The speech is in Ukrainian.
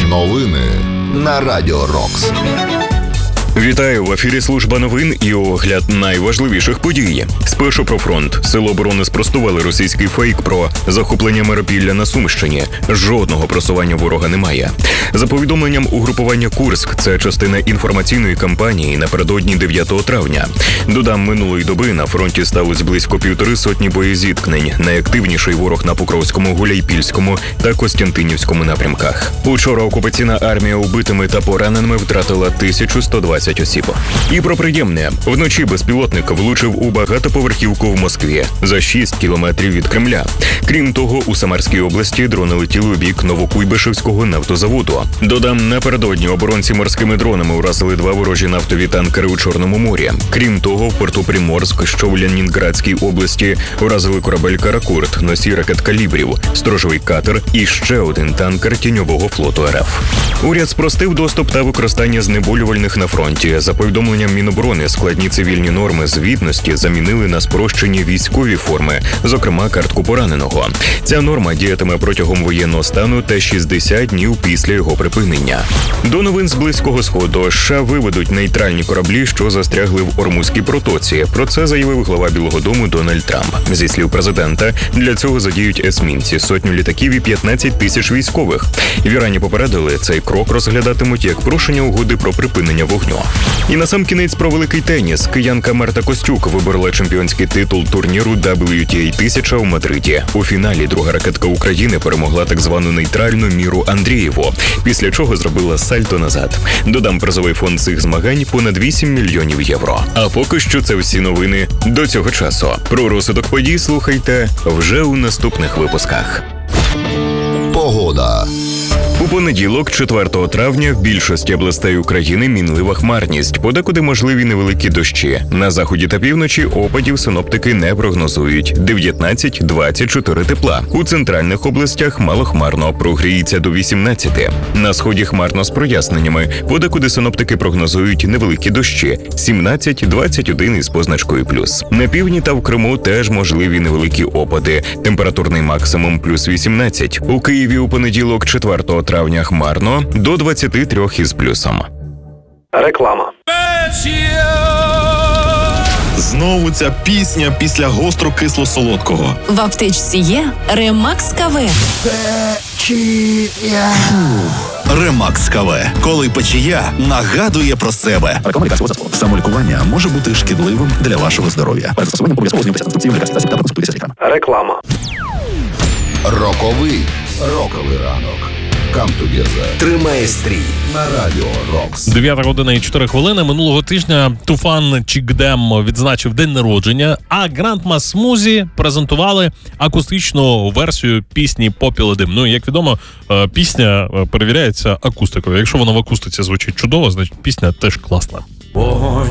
Новини на Радіо Рокс. Вітаю, в ефірі служба новин і огляд найважливіших подій. Спершу про фронт. Сили оборони спростували російський фейк про захоплення Миропілля на Сумщині. Жодного просування ворога немає. За повідомленням угрупування «Курськ», це частина інформаційної кампанії напередодні 9 травня. Додам, минулої доби на фронті сталося близько 150 боєзіткнень. Найактивніший ворог на Покровському, Гуляйпільському та Костянтинівському напрямках. Учора окупаційна армія убитими та пораненими втратила 1120 осіб. І про приємне. Вночі безпілотник влучив у багатоповерхівку в Москві за 6 кілометрів від Кремля. Крім того, у Самарській області дрони летіли у бік Новокуйбишевського нафтозаводу. Додам, напередодні оборонці морськими дронами уразили 2 ворожі нафтові танкери у Чорному морі. Крім того, в порту Приморськ, що в Ленінградській області, уразили корабель «Каракурт», носій ракет «Калібрів», сторожовий катер і ще один танкер тіньового флоту РФ. Уряд спростив доступ та використання знеболювальних на фронті. За повідомленням Міноборони, складні цивільні норми звітності замінили на спрощені військові форми, зокрема картку пораненого. Ця норма діятиме протягом воєнного стану та 60 днів після його припинення. До новин з Близького Сходу. США виведуть нейтральні кораблі, що застрягли в Ормузькій протоці. Про це заявив глава Білого дому Дональд Трамп. Зі слів президента, для цього задіють есмінці, 100 літаків і 15 тисяч військових. В Ірані попередили, цей крок розглядатимуть як порушення угоди про припинення вогню. І насамкінець про великий теніс. Киянка Марта Костюк виборола чемпіонський титул турніру WTA 1000 у Мадриді. У фіналі друга ракетка України перемогла так звану нейтральну Міру Андрієву, після чого зробила сальто назад. Додам, призовий фонд цих змагань – понад 8 мільйонів євро. А поки що це всі новини до цього часу. Про розвиток подій слухайте вже у наступних випусках. Погода. У понеділок, 4 травня, в більшості областей України мінлива хмарність, подекуди можливі невеликі дощі. На заході та півночі опадів синоптики не прогнозують. 19-24 тепла. У центральних областях малохмарно, прогріється до 18. На сході хмарно з проясненнями, подекуди синоптики прогнозують невеликі дощі. 17-21 із позначкою плюс. На півдні та в Криму теж можливі невеликі опади. Температурний максимум плюс 18. У Києві у понеділок, 4 травня хмарно, до 23 із плюсом. Реклама. Знову ця пісня після гостро-кисло-солодкого. В аптечці є Ремакс КВ. Ремакс КВ. Коли печія нагадує про себе. Реклама лікарського засобу. Самолікування може бути шкідливим для вашого здоров'я. Перед застосуванням обов'язково ознайомтеся з інструкцією лікарських засобів та проконсультуйтеся з лікарем. Реклама. Роковий ранок. Come together. Тримає стрій на Радіо Рокс. 9:04. Минулого тижня Туфан Чікдем відзначив день народження, а Грандма Смузі презентували акустичну версію пісні «Попіл і дим». Ну, як відомо, пісня перевіряється акустикою. Якщо вона в акустиці звучить чудово, значить пісня теж класна.